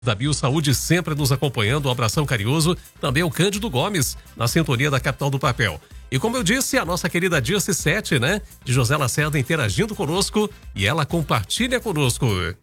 Da Biosaúde sempre nos acompanhando, um abração carinhoso. Também o Cândido Gomes, na sintonia da Capital do Papel. E como eu disse, a nossa querida Dirce Sete, né? De José Lacerda interagindo conosco e ela compartilha conosco.